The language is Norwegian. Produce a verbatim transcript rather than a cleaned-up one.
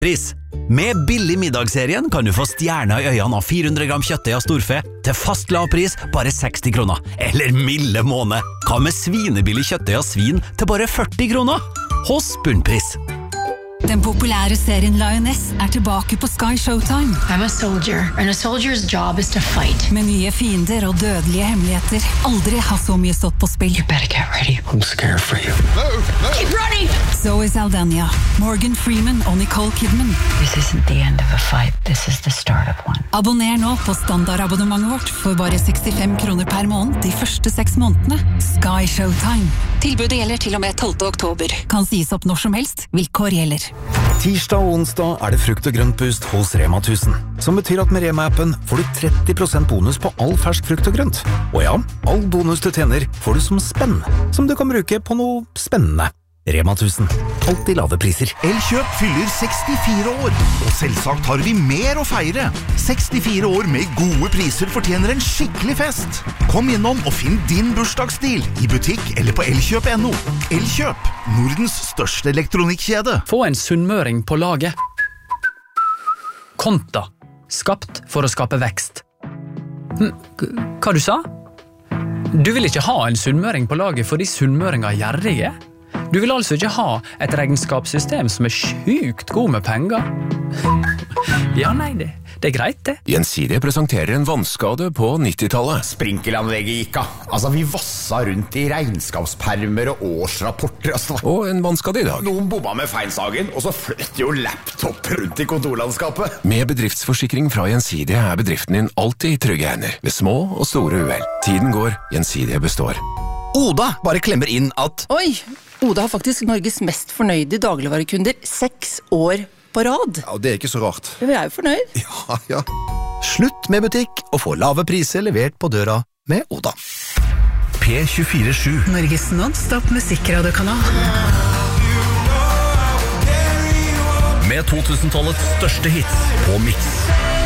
Pris. Med billig middagsserien kan du få stjerner i øynene av fire hundre gram kjøttdeig av storfe til fast lav pris bare seksti kroner. Eller milde måned. Hva med svinebillig kjøttdeig av svin til bare førti kroner? Hos Bunnpris. Den populære serien Lioness er tilbake på Sky Showtime. I'm a soldier, and a soldier's job is to fight. Med nye fiender og dødelige hemmeligheter. Aldri har så mye stått på spill. You better get ready. I'm scared for you. Move, move. Keep running! Zoe Saldana, Morgan Freeman og Nicole Kidman. This isn't the end of a fight. This is the start of one. Abonner nå på standardabonnementet vårt for bare sekstifem kroner per måned de første seks månedene. Sky Showtime. Tilbudet gjelder til og med tolvte oktober. Kan sies opp når som helst. Vilkår gjelder. Tirsdag og onsdag er det frukt og grøntboost hos Rema tusen, som betyr at med Rema-appen får du tretti prosent bonus på all fersk frukt og grønt. Og ja, all bonus du tjener får du som spenn, som du kan bruke på noe spennende. Rema tusen. Alltid lave priser. Elkjøp fyller sekstifire år, og selvsagt har vi mer å feire. sekstifire år med gode priser fortjener en skikkelig fest. Kom innom og finn din bursdagsstil i butikk eller på elkjøp punktum no. Elkjøp, Nordens største elektronikkjede. Få en sunnmøring på laget. Konta. Skapt for å skape vekst. Hm, hva du sa? Du vil ikke ha en sunnmøring på laget fordi sunnmøringer er gjerrige? Du vil altså ikke ha et regnskapssystem som er sjukt god med penger? Ja, nei, det, det er greit det. Gjensidige presenterer en vannskade på nittitallet. Sprinkelanlegget gikk av. Altså, vi vassa rundt i regnskapspermer og årsrapporter. Altså. Og en vannskade i dag. Noen bomba med feilsagen, og så fløtt jo laptop rundt i kontorlandskapet. Med bedriftsforsikring fra Gjensidige er bedriften din alltid i trygge hender, ved små og store uhell. Tiden går, Gjensidige består. Oda bare klemmer inn at Oi, Oda har faktisk Norges mest fornøyde dagligvarekunder seks år på rad. Ja, det er ikke så rart. Vi er jo fornøyd. Ja, ja. Slutt med butikk og få lave priser levert på døra med Oda. P tjuefire sju. Norges non-stop musikkradiokanal. Med to tusen-tallets største hits på Mix.